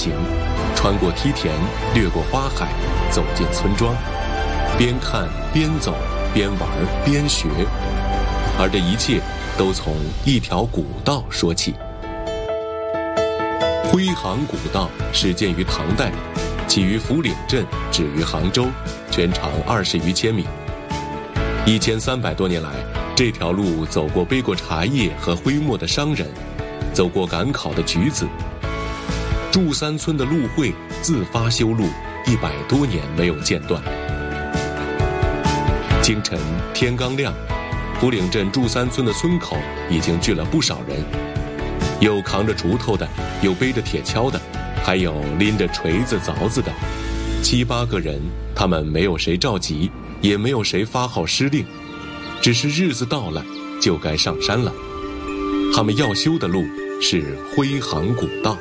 行，穿过梯田，掠过花海，走进村庄，边看边走，边玩边学，而这一切都从一条古道说起。徽杭古道始建于唐代，起于福岭镇，止于杭州，全长20余千米。1300多年来，这条路走过背过茶叶和徽墨的商人，走过赶考的举子。祝三村的路会自发修路100多年没有间断。清晨天刚亮，福岭镇祝三村的村口已经聚了不少人，有扛着锄头的，有背着铁锹的，还有拎着锤子凿子的，7、8个人，他们没有谁着急，也没有谁发号施令，只是日子到了就该上山了。他们要修的路是徽杭古道。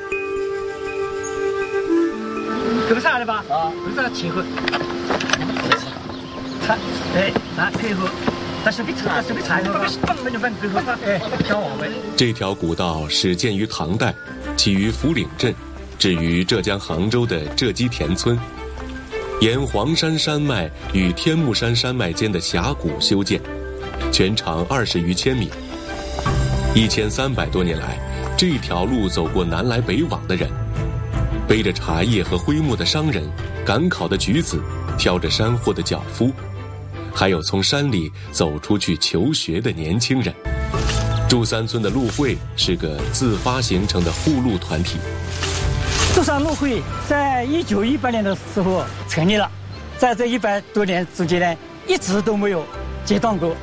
够啥的吧？啊，够啥前后？擦，哎，拿配合，但是别擦，是别擦，那个笨就笨，最后哎，飘往外。 这条古道始建于唐代，起于福岭镇，止于浙江杭州的浙基田村，沿黄山山脉与天目山山脉间的峡谷修建，全长20余千米。1300多年来，这条路走过南来北往的人，背着茶叶和徽墨的商人，赶考的举子，挑着山货的脚夫，还有从山里走出去求学的年轻人。祝三村的路会是个自发形成的护路团体。 祝三路会在1918年的时候成立了，在这100多年中间呢，一直都没有间断过。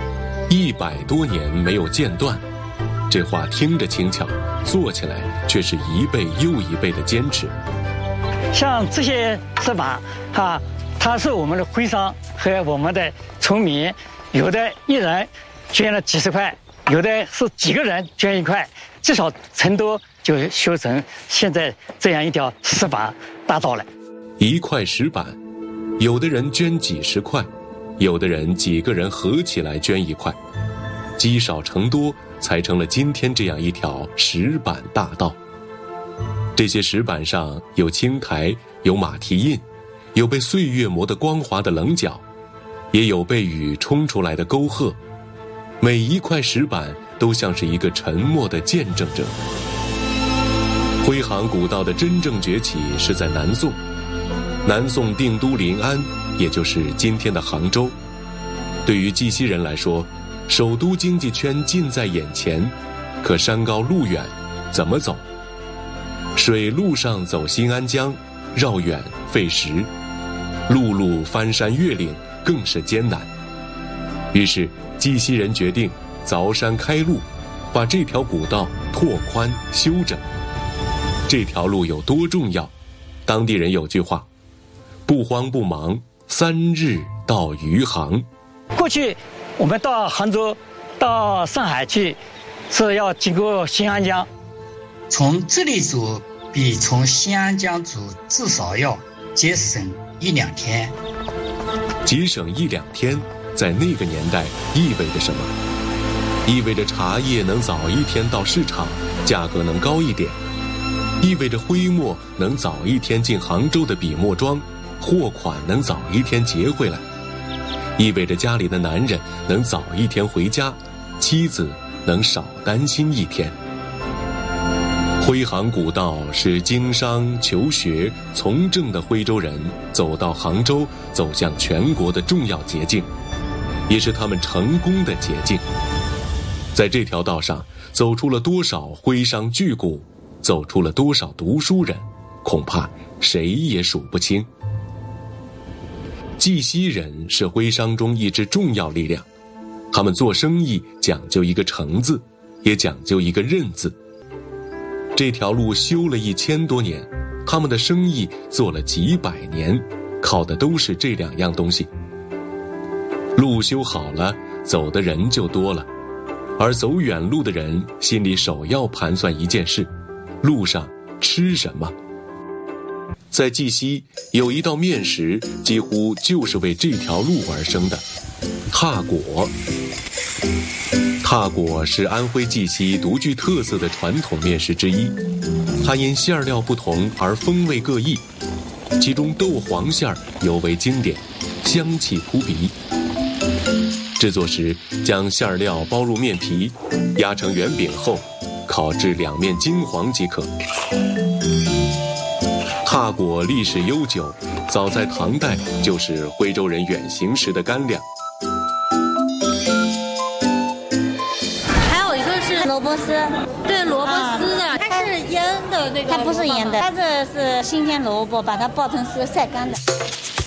100多年没有间断，这话听着轻巧，做起来却是一辈又一辈的坚持。 像这些石板啊，它是我们的徽商和我们的村民，有的一人捐了几十块，有的是几个人捐1块，至少成都就修成现在这样一条石板大道了。 1块石板，有的人捐几十块，有的人几个人合起来捐1块，积少成多，才成了今天这样一条石板大道。这些石板上有青苔，有马蹄印，有被岁月磨得光滑的棱角，也有被雨冲出来的沟壑。每一块石板都像是一个沉默的见证者。徽杭古道的真正崛起是在南宋，南宋定都临安，也就是今天的杭州。对于绩溪人来说，首都经济圈近在眼前，可山高路远，怎么走？水路上走新安江，绕远费时；陆路翻山越岭，更是艰难。于是绩溪人决定凿山开路，把这条古道拓宽修整。这条路有多重要？当地人有句话：不慌不忙，3日到余杭。 过去我们到杭州、到上海去，是要经过新安江。 从这里走比从新安江走至少要节省1-2天。 节省1-2天，在那个年代意味着什么？意味着茶叶能早1天到市场，价格能高一点；意味着徽墨能早1天进杭州的笔墨庄，货款能早1天结回来；意味着家里的男人能早1天回家，妻子能少担心1天。徽杭古道是经商、求学、从政的徽州人走到杭州、走向全国的重要捷径，也是他们成功的捷径。在这条道上，走出了多少徽商巨贾，走出了多少读书人，恐怕谁也数不清。绩溪人是徽商中一支重要力量，他们做生意讲究一个诚字，也讲究一个韧字。这条路修了1000多年，他们的生意做了几百年，靠的都是这2样东西。路修好了，走的人就多了，而走远路的人心里首要盘算一件事：路上吃什么。在绩溪有一道面食，几乎就是为这条路而生的——踏果。踏果是安徽绩溪独具特色的传统面食之一， 它因馅料不同而风味各异，其中豆黄馅儿尤为经典，香气扑鼻。制作时，将馅料包入面皮，压成圆饼后，烤至两面金黄即可。踏果历史悠久，早在唐代就是徽州人远行时的干粮。 还有一个是萝卜丝， 对，萝卜丝的，它是腌的那个， 它不是腌的，它这是新鲜萝卜，把它爆成丝晒干的。